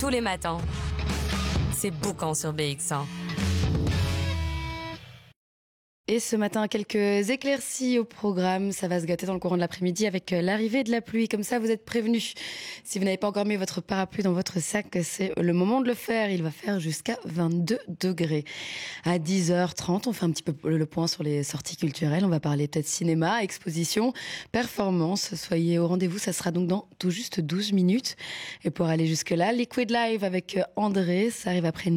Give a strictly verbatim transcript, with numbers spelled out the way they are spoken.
tous les matins. C'est Boucan sur B X cent. Et ce matin, quelques éclaircies au programme. Ça va se gâter dans le courant de l'après-midi avec l'arrivée de la pluie. Comme ça, vous êtes prévenus. Si vous n'avez pas encore mis votre parapluie dans votre sac, c'est le moment de le faire. Il va faire jusqu'à vingt-deux degrés. À dix heures trente, on fait un petit peu le point sur les sorties culturelles. On va parler peut-être cinéma, exposition, performance. Soyez au rendez-vous. Ça sera donc dans tout juste douze minutes. Et pour aller jusque-là, Liquid Live avec André. Ça arrive après